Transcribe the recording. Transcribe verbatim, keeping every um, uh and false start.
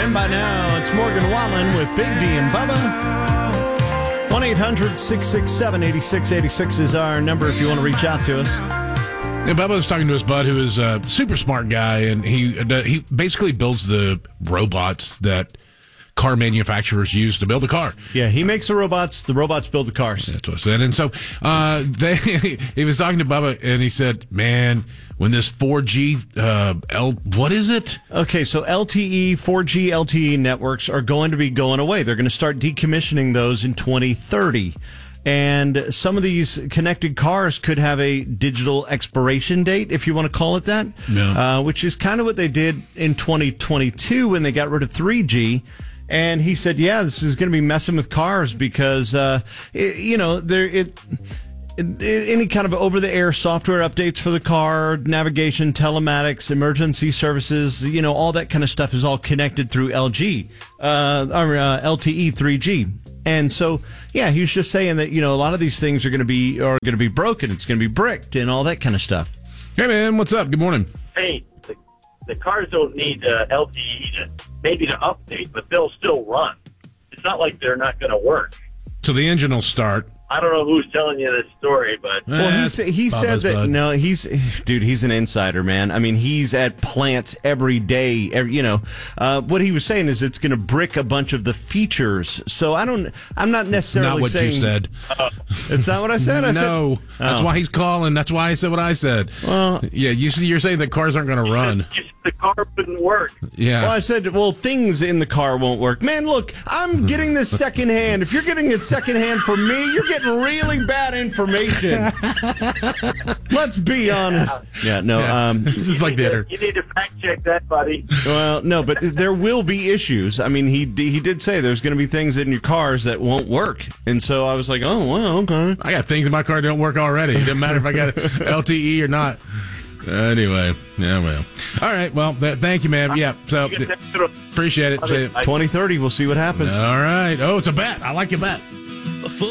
And by now, it's Morgan Wallen with Big D and Bubba. one eight hundred six six seven eight six eight six is our number if you want to reach out to us. Yeah, Bubba was talking to his bud who is a super smart guy, and he uh, he basically builds the robots that car manufacturers use to build a car. Yeah, he makes the robots. The robots build the cars. That's what I said. And so uh, they, he was talking to Bubba, and he said, man, when this four G, uh, L, what is it? Okay, so L T E, four G L T E networks are going to be going away. They're going to start decommissioning those in twenty thirty. And some of these connected cars could have a digital expiration date, if you want to call it that, yeah. uh, which is kind of what they did in twenty twenty-two when they got rid of three G. And he said, yeah, this is going to be messing with cars because, uh, it, you know, there it, it, any kind of over-the-air software updates for the car, navigation, telematics, emergency services, you know, all that kind of stuff is all connected through L G, uh, or uh, L T E three G. And so, yeah, he was just saying that, you know, a lot of these things are going to be are going to be broken. It's going to be bricked and all that kind of stuff. Hey, man, what's up? Good morning. Hey, the, the cars don't need uh, L T E to maybe to update, but they'll still run. It's not like they're not going to work. So the engine will start. I don't know who's telling you this story, but... Well, he, sa- he said that, bud. no, he's, dude, he's an insider, man. I mean, he's at plants every day, every, you know. Uh, what he was saying is it's going to brick a bunch of the features. So I don't, I'm not necessarily Not what saying... you said. Uh, It's not what I said? I no, said, that's oh. why he's calling. That's why I said what I said. Well, yeah, you see, you're saying that cars aren't going to run. the car wouldn't work. Yeah. Well, I said, well, things in the car won't work. Man, look, I'm getting this secondhand. If you're getting it secondhand from me, you're getting really bad information. Let's be honest. Yeah, no. Yeah. Um, this is like dinner. You need to fact check that, buddy. Well, no, but there will be issues. I mean, he he did say there's going to be things in your cars that won't work, and so I was like, oh, well, okay. I got things in my car that don't work already. It doesn't matter if I got L T E or not. Anyway, yeah, well. All right, well, th- thank you, man. Yeah, so th- appreciate it. twenty thirty, we'll see what happens. All right. Oh, it's a bet. I like your bet.